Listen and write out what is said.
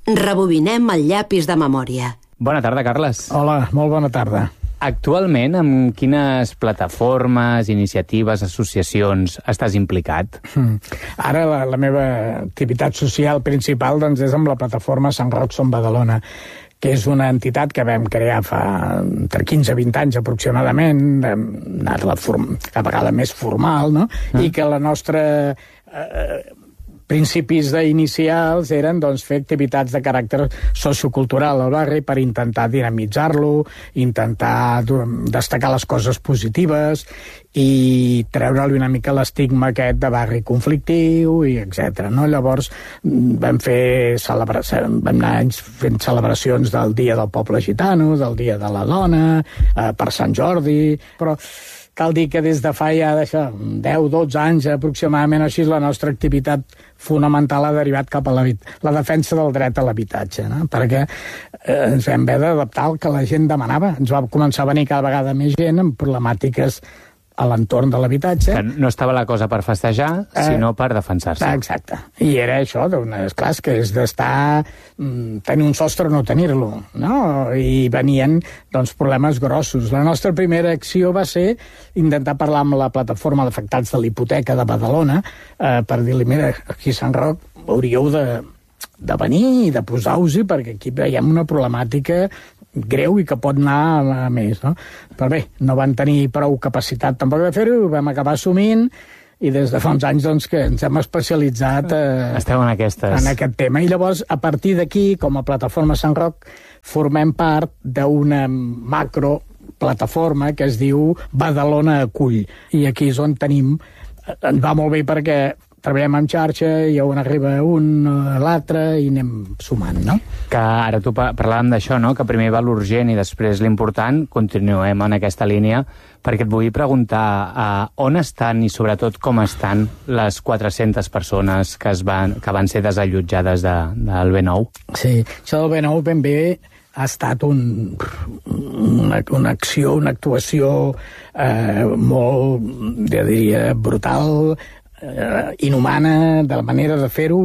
Rebobinem el llapis de memòria. Bona tarda, Carles. Hola, molt bona tarda. Actualment, amb quines plataformes, iniciatives, associacions estàs implicat? Ara la meva activitat social principal doncs, és amb la plataforma Sant Roc Som Badalona, que és una entitat que vam crear fa entre 15 i 20 anys aproximadament, anar-la cada vegada més formal, no? I que la nostra principis inicials eren doncs, fer activitats de caràcter sociocultural al barri per intentar dinamitzar-lo, intentar destacar les coses positives i treure-li una mica l'estigma aquest de barri conflictiu, i etc. No? Llavors vam anar fent celebracions del Dia del Poble Gitano, del Dia de la Dona, per Sant Jordi, però cal dir que des de fa ja 10-12 anys aproximadament així la nostra activitat fonamental ha derivat cap a la defensa del dret a l'habitatge, no? Perquè ens vam haver d'adaptar al que la gent demanava. Ens va començar a venir cada vegada més gent amb problemàtiques a l'entorn de l'habitatge. Que no estava la cosa per festejar, sinó per defensar-se. Exacte. I era això, esclar, que és d'estar tenir un sostre o no tenir-lo, no? I venien doncs, problemes grossos. La nostra primera acció va ser intentar parlar amb la plataforma d'afectats de l'hipoteca de Badalona per dir-li, mira, aquí a Sant Roc hauríeu de venir i de posar-vos-hi perquè aquí veiem una problemàtica greu i que pot anar a més, no? Però bé, no van tenir prou capacitat tampoc de fer-ho, ho vam acabar assumint i des de fa uns anys doncs, que ens hem especialitzat Esteu en aquest tema. I llavors, a partir d'aquí, com a plataforma Sant Roc, formem part d'una macroplataforma que es diu Badalona Acull. I aquí és on tenim... Ens va molt bé perquè treballem en xarxa i on arriba un a l'altre i anem sumant, no? Que ara tu parlàvem d'això, no? Que primer va l'urgent i després l'important. Continuem en aquesta línia perquè et vull preguntar on estan i sobretot com estan les 400 persones que van ser desallotjades del B9. Sí, això del B9 ben bé ha estat una acció, una actuació molt, jo diria, brutal, inhumana, de la manera de fer-ho,